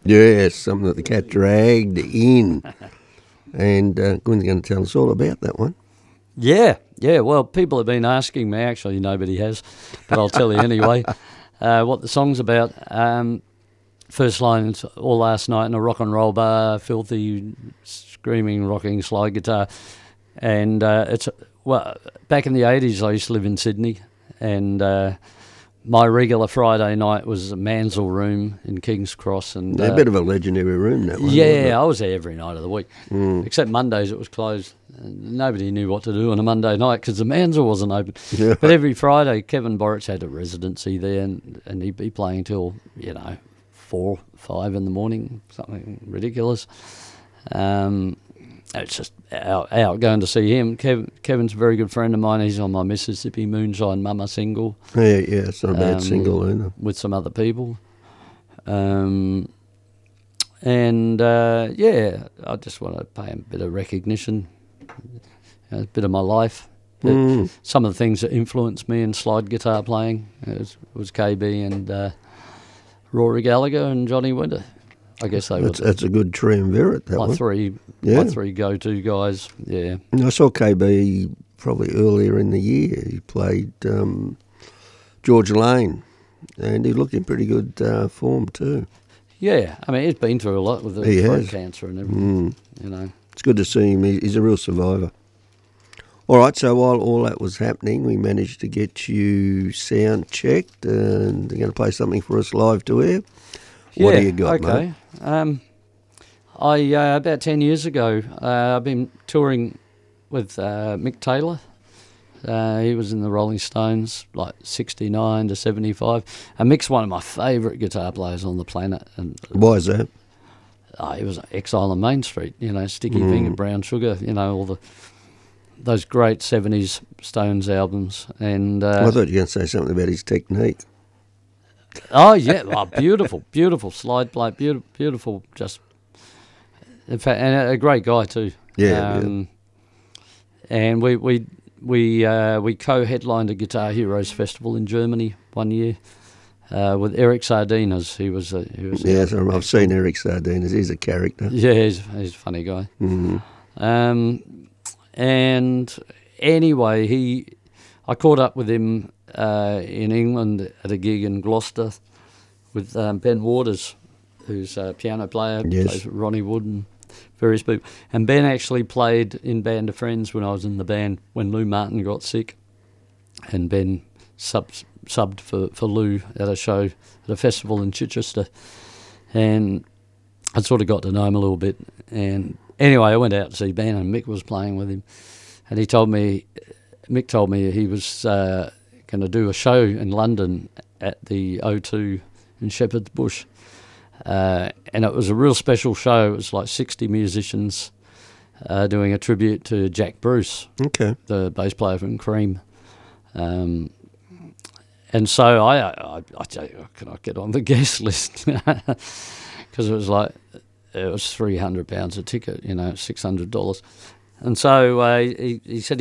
Yes, something that the cat dragged in. And Gwynn's going to tell us all about that one. Yeah. Well, people have been asking me. Actually, nobody has, but I'll tell you anyway what the song's about. First line, it's all last night in a rock and roll bar, filthy, screaming, rocking slide guitar. And back in the 80s, I used to live in Sydney, and my regular Friday night was a Mansell Room in King's Cross. And A bit of a legendary room, that one. Yeah, I was there every night of the week, except Mondays it was closed. And nobody knew what to do on a Monday night because the Mansell wasn't open. Yeah. But every Friday, Kevin Borich had a residency there, and he'd be playing till, 4, 5 in the morning, something ridiculous. It's just out going to see him. Kevin's a very good friend of mine. He's on my Mississippi Moonshine Mama single. Yeah, it's not a bad single either. With some other people. I just want to pay him a bit of recognition, a bit of my life. Some of the things that influenced me in slide guitar playing was KB and Rory Gallagher and Johnny Winter. I guess that's a good triumvirate, that my one. My three go-to guys, yeah. I saw KB probably earlier in the year. He played George Lane, and he looked in pretty good form too. Yeah, I mean, he's been through a lot with the throat cancer and everything, It's good to see him. He's a real survivor. All right, so while all that was happening, we managed to get you sound checked, and they're going to play something for us live to air. What do you got, okay. mate? About 10 years ago, I've been touring with Mick Taylor. He was in the Rolling Stones, like 69 to 75. And Mick's one of my favourite guitar players on the planet. And why is that? He was Exile on Main Street, Sticky Finger, Brown Sugar, all those great 70s Stones albums. And I thought you were going to say something about his technique. Oh, yeah, beautiful slide play, beautiful, just, in fact, and a great guy too. Yeah. And we co-headlined a Guitar Heroes Festival in Germany one year with Eric Sardinas. He was Yes, I've seen Eric Sardinas. He's a character. Yeah, he's a funny guy. And anyway, I caught up with him in England at a gig in Gloucester with Ben Waters, who's a piano player, plays with Ronnie Wood and various people. And Ben actually played in Band of Friends when I was in the band when Lou Martin got sick. And Ben subbed for Lou at a show at a festival in Chichester. And I sort of got to know him a little bit. And anyway, I went out to see Ben, and Mick was playing with him. And Mick told me he was going to do a show in London at the O2 in Shepherd's Bush. And it was a real special show. It was like 60 musicians doing a tribute to Jack Bruce, the bass player from Cream. And so I can I get on the guest list? Because it was £300 a ticket, $600. And so he said